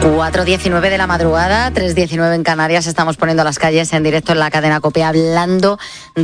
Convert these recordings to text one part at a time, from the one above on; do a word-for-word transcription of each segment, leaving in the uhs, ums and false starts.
cuatro diecinueve de la madrugada, tres diecinueve en Canarias. Estamos poniendo las calles en directo en la cadena COPE hablando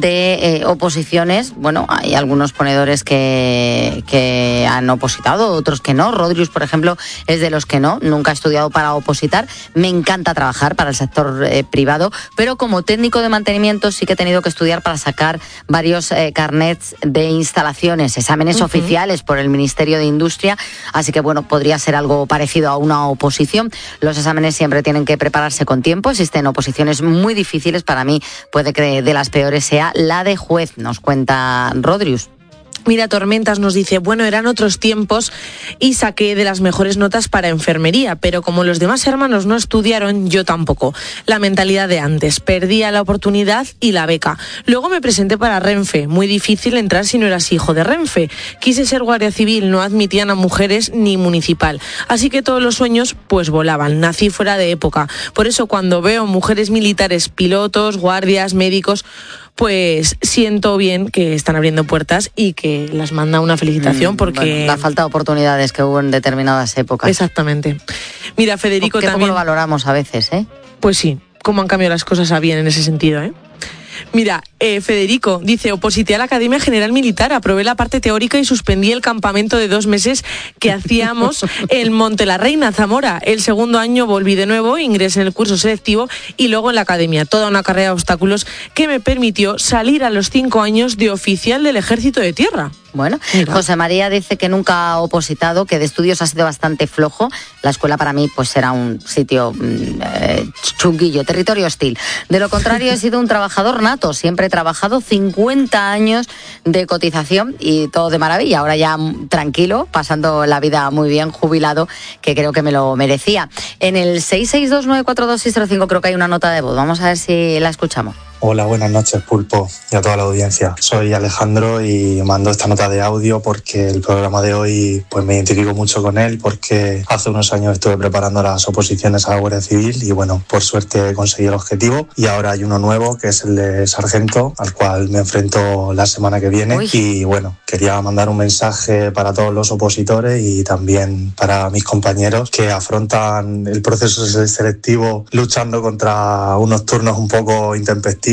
de eh, oposiciones. Bueno, hay algunos ponedores que, que han opositado, otros que no. Rodrius, por ejemplo, es de los que no. Nunca ha estudiado para opositar. Me encanta trabajar para el sector eh, privado, pero como técnico de mantenimiento sí que he tenido que estudiar para sacar varios eh, carnets de instalaciones, exámenes uh-huh. oficiales por el Ministerio de Industria. Así que, bueno, podría ser algo parecido a una oposición. Los exámenes siempre tienen que prepararse con tiempo. Existen oposiciones muy difíciles. Para mí puede que de las peores sea la de juez, nos cuenta Rodrius. Mira, Tormentas nos dice, bueno, eran otros tiempos y saqué de las mejores notas para enfermería, pero como los demás hermanos no estudiaron, yo tampoco. La mentalidad de antes, perdía la oportunidad y la beca. Luego me presenté para Renfe, muy difícil entrar si no eras hijo de Renfe. Quise ser guardia civil, no admitían a mujeres ni municipal. Así que todos los sueños pues volaban, nací fuera de época. Por eso cuando veo mujeres militares, pilotos, guardias, médicos, pues siento bien que están abriendo puertas y que las manda una felicitación porque... Bueno, la falta de oportunidades que hubo en determinadas épocas. Exactamente. Mira, Federico también... también... poco lo valoramos a veces, ¿eh? Pues sí, cómo han cambiado las cosas a bien en ese sentido, ¿eh? Mira, eh, Federico dice, oposité a la Academia General Militar, aprobé la parte teórica y suspendí el campamento de dos meses que hacíamos en Monte la Reina, Zamora. El segundo año volví de nuevo, ingresé en el curso selectivo y luego en la Academia. Toda una carrera de obstáculos que me permitió salir a los cinco años de oficial del Ejército de Tierra. Bueno, Mira. José María dice que nunca ha opositado, que de estudios ha sido bastante flojo. La escuela para mí pues era un sitio eh, chunguillo, territorio hostil. De lo contrario, he sido un trabajador nato, siempre he trabajado cincuenta años de cotización y todo de maravilla. Ahora ya tranquilo, pasando la vida muy bien, jubilado, que creo que me lo merecía. En el seis seis dos nueve cuatro dos seis cero cinco creo que hay una nota de voz. Vamos a ver si la escuchamos. Hola, buenas noches, Pulpo, y a toda la audiencia. Soy Alejandro y mando esta nota de audio porque el programa de hoy pues me identifico mucho con él, porque hace unos años estuve preparando las oposiciones a la Guardia Civil y bueno, por suerte conseguí el objetivo y ahora hay uno nuevo que es el de sargento, al cual me enfrento la semana que viene. Uy. Y bueno, quería mandar un mensaje para todos los opositores y también para mis compañeros que afrontan el proceso selectivo luchando contra unos turnos un poco intempestivos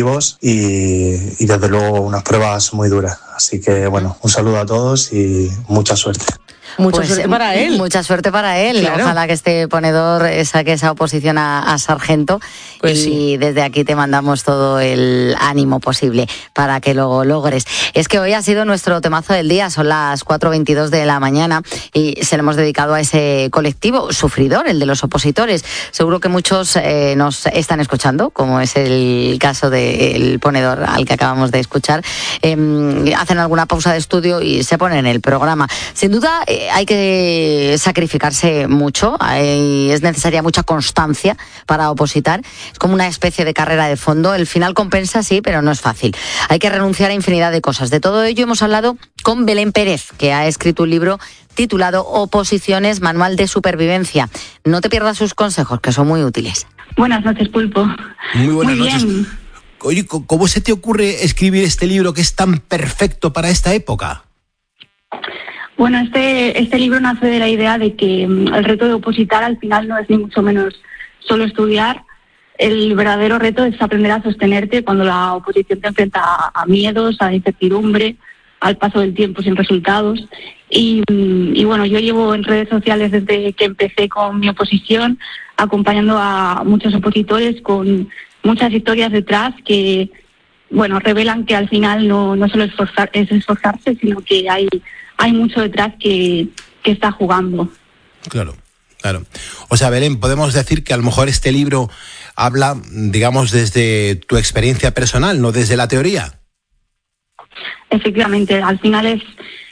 Y, y desde luego unas pruebas muy duras. Así que bueno, un saludo a todos y mucha suerte. Mucha pues, suerte para él. Mucha suerte para él. Claro. Ojalá que este ponedor saque esa oposición a, a sargento. Pues y sí. Desde aquí te mandamos todo el ánimo posible para que lo logres. Es que hoy ha sido nuestro temazo del día. Son las cuatro veintidós de la mañana y se lo hemos dedicado a ese colectivo sufridor, el de los opositores. Seguro que muchos eh, nos están escuchando, como es el caso del ponedor al que acabamos de escuchar. Eh, hacen alguna pausa de estudio y se ponen el programa. Sin duda, eh, hay que sacrificarse mucho, hay, es necesaria mucha constancia para opositar, es como una especie de carrera de fondo, el final compensa, sí, pero no es fácil. Hay que renunciar a infinidad de cosas. De todo ello hemos hablado con Belén Pérez, que ha escrito un libro titulado Oposiciones, Manual de Supervivencia. No te pierdas sus consejos, que son muy útiles. Buenas noches, Pulpo. Muy buenas muy noches. Bien. Oye, ¿cómo se te ocurre escribir este libro que es tan perfecto para esta época? Bueno, este, este libro nace de la idea de que um, el reto de opositar al final no es ni mucho menos solo estudiar. El verdadero reto es aprender a sostenerte cuando la oposición te enfrenta a, a miedos, a incertidumbre, al paso del tiempo sin resultados. Y, y bueno, yo llevo en redes sociales desde que empecé con mi oposición, acompañando a muchos opositores con muchas historias detrás que, bueno, revelan que al final no, no solo esforzar, es esforzarse, sino que hay... hay mucho detrás que, que está jugando. Claro, claro. O sea, Belén, podemos decir que a lo mejor este libro habla, digamos, desde tu experiencia personal, no desde la teoría. Efectivamente, al final es,